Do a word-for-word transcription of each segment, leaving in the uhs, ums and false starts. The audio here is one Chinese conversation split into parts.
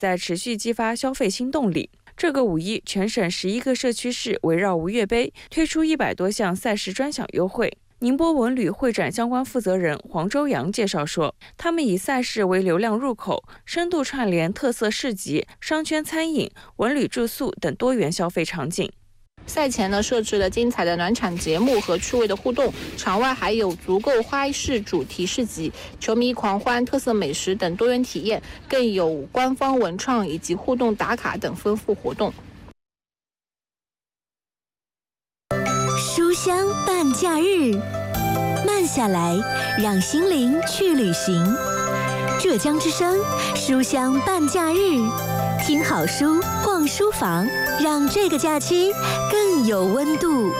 在持续激发消费新动力。这个五一，全省十一个社区市围绕吴越杯推出一百多项赛事专享优惠。宁波文旅会展相关负责人黄周阳介绍说，他们以赛事为流量入口，深度串联特色市集、商圈餐饮、文旅住宿等多元消费场景。 赛前呢，设置了精彩的暖场节目和趣味的互动，场外还有足够花式主题市集、球迷狂欢、特色美食等多元体验，更有官方文创以及互动打卡等丰富活动。 书香伴假日，慢下来，让心灵去旅行。浙江之声书香伴假日，听好书，逛书房，让这个假期更有温度。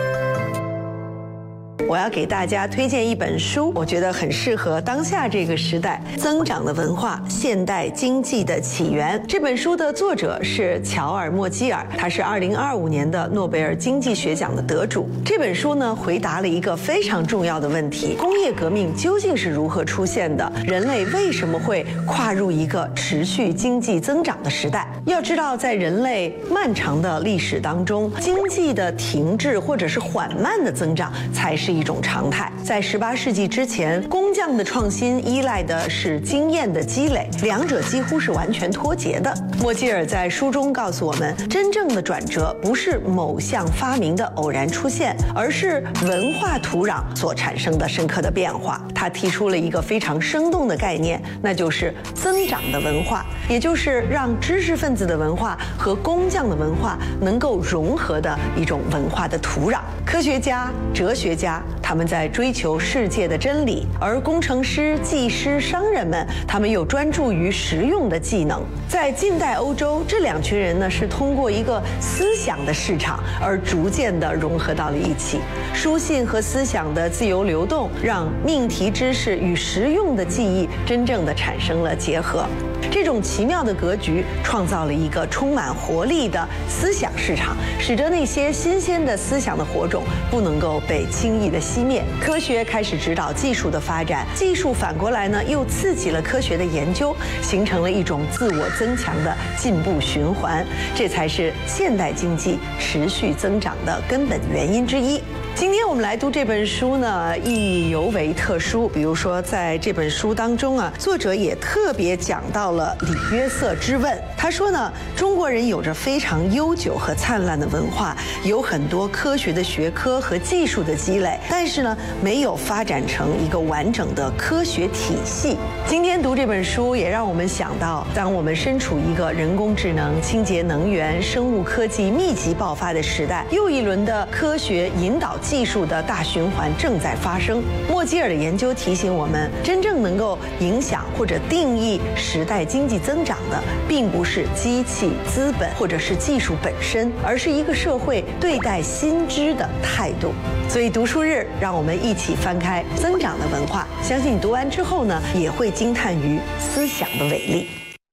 我要给大家推荐一本书，我觉得很适合当下这个时代。增长的文化，现代经济的起源。这本书的作者是乔尔·莫基尔，他是二零二五年的诺贝尔经济学奖的得主。这本书呢，回答了一个非常重要的问题：工业革命究竟是如何出现的？人类为什么会跨入一个持续经济增长的时代？要知道，在人类漫长的历史当中，经济的停滞或者是缓慢的增长才是一种常态。在十八世纪之前，工匠的创新依赖的是经验的积累，两者几乎是完全脱节的。莫基尔在书中告诉我们，真正的转折不是某项发明的偶然出现，而是文化土壤所产生的深刻的变化。他提出了一个非常生动的概念，那就是增长的文化，也就是让知识分子的文化和工匠的文化能够融合的一种文化的土壤。科学家、哲学家，他们在追求世界的真理，而工程师、技师、商人们，他们又专注于实用的技能。在近代欧洲，这两群人呢是通过一个思想的市场而逐渐的融合到了一起。书信和思想的自由流动，让命题知识与实用的记忆真正的产生了结合。这种奇妙的格局创造了一个充满活力的思想市场，使得那些新鲜的思想的火种不能够被轻易的熄灭。科学开始指导技术的发展，技术反过来呢又刺激了科学的研究，形成了一种自我增强的进步循环，这才是现代经济持续增长的根本原因之一。今天我们来读这本书呢，意义尤为特殊。比如说，在这本书当中啊，作者也特别讲到了李约瑟之问。他说呢，中国人有着非常悠久和灿烂的文化，有很多科学的学科和技术的积累，但是呢，没有发展成一个完整的科学体系。今天读这本书，也让我们想到，当我们身处一个人工智能、清洁能源、生物科技密集爆发的时代，又一轮的科学引导技术的大循环正在发生。莫基尔的研究提醒我们，真正能够影响或者定义时代经济增长的，并不是机器、资本或者是技术本身，而是一个社会对待新知的态度。所以读书日，让我们一起翻开《增长的文化》，相信你读完之后呢，也会惊叹于思想的伟力。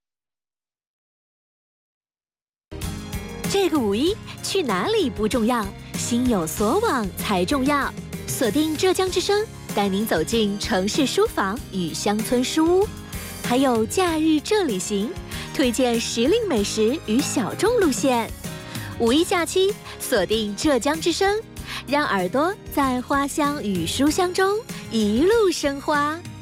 这个五一去哪里不重要，心有所往才重要。锁定浙江之声，带您走进城市书房与乡村书屋，还有假日这里行，推荐时令美食与小众路线。五一假期，锁定浙江之声，让耳朵在花香与书香中一路生花。